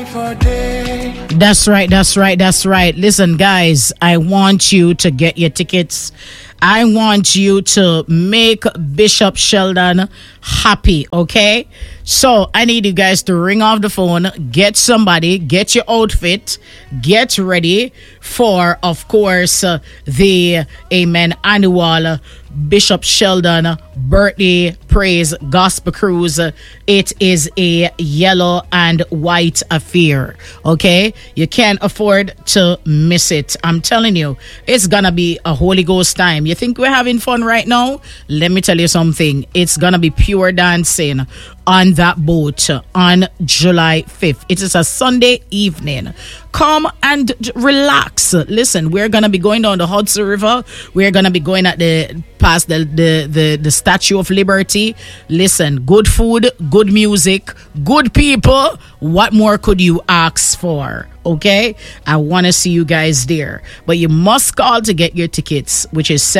That's right. Listen, guys, I want you to get your tickets. I want you to make Bishop Sheldon happy, okay? So I need you guys to ring off the phone, get somebody, get your outfit, get ready for, of course, the annual Bishop Sheldon birthday praise gospel cruise. It is a yellow and white affair, okay? You can't afford to miss it. I'm telling you, it's gonna be a Holy Ghost time. You think we're having fun right now? Let me tell you something. It's gonna be pure dancing on that boat on July 5th. It is a Sunday evening. Come and relax. Listen, we're gonna be going down the Hudson River. We're gonna be going past the Statue of Liberty. Listen, good food, good music, good people. What more could you ask for? Okay, I want to see you guys there, but you must call to get your tickets, which is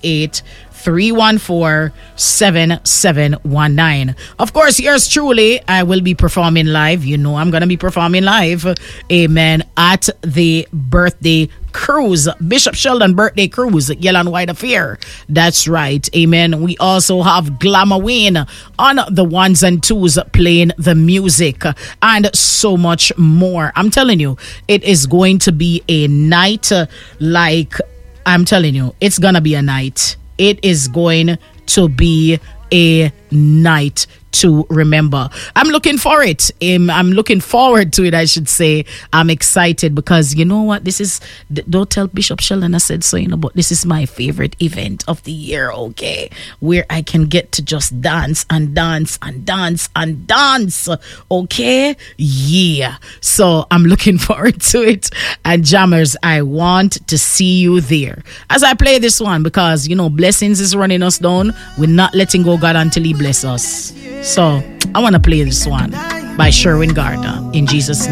718-314-7719. Of course, yours truly, I will be performing live. You know I'm going to be performing live, amen, at the birthday cruise, Bishop Sheldon birthday cruise, Yellow and White Affair. That's right, amen. We also have Glamour Wayne on the ones and twos playing the music and so much more. I'm telling you, it is going to be a night I'm telling you, it's gonna be a night. It is going to be a night to remember. I'm looking for it. I'm looking forward to it, I should say. I'm excited because you know what? This is, don't tell Bishop Sheldon I said so, you know, but this is my favorite event of the year, okay? Where I can get to just dance and dance and dance and dance, okay? Yeah. So I'm looking forward to it. And jammers, I want to see you there as I play this one because, you know, blessings is running us down. We're not letting go God until he bless us. So I want to play this one by Sherwin Gardner in Jesus' name.